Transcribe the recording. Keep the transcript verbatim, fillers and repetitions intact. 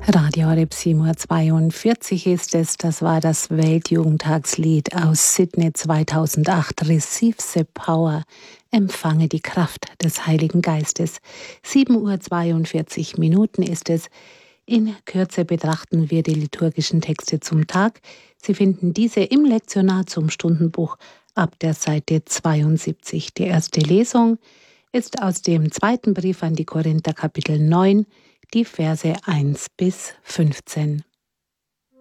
Radio Horeb sieben Uhr zweiundvierzig ist es. Das war das Weltjugendtagslied aus Sydney zweitausendacht. Receive the Power. Empfange die Kraft des Heiligen Geistes. sieben Uhr zweiundvierzig Minuten ist es. In Kürze betrachten wir die liturgischen Texte zum Tag. Sie finden diese im Lektionar zum Stundenbuch ab der Seite zweiundsiebzig. Die erste Lesung ist aus dem zweiten Brief an die Korinther, Kapitel neun, die Verse eins bis fünfzehn.